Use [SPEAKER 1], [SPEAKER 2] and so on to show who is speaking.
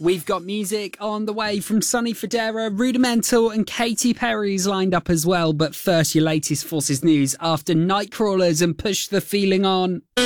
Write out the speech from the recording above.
[SPEAKER 1] We've got music on the way from Sonny Fodera, Rudimental and Katy Perry's lined up as well. But first, your latest Forces news after Nightcrawlers and Push the Feeling On.